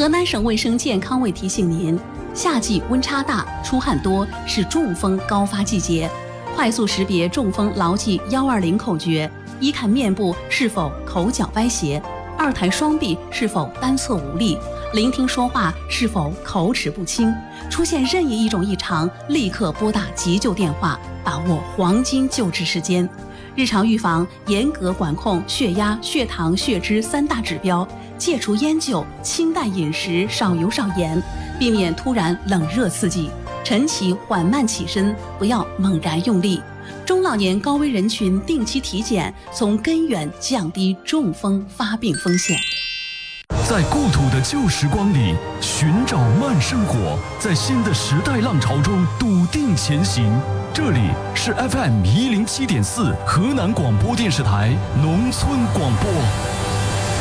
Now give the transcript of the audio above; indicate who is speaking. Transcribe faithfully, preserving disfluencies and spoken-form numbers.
Speaker 1: 河南省卫生健康委提醒您，夏季温差大、出汗多是中风高发季节。快速识别中风，牢记幺二零口诀：一看面部是否口角歪斜，二抬双臂是否单侧无力，聆听说话是否口齿不清。出现任意一种异常，立刻拨打急救电话，把握黄金救治时间。日常预防，严格管控血压、血糖、血脂三大指标，戒除烟酒，清淡饮食，少油少盐，避免突然冷热刺激。晨起缓慢起身，不要猛然用力。中老年高危人群定期体检，从根源降低中风发病风险。
Speaker 2: 在故土的旧时光里寻找慢生活，在新的时代浪潮中笃定前行。这里是 F M 一零七点四河南广播电视台农村广播。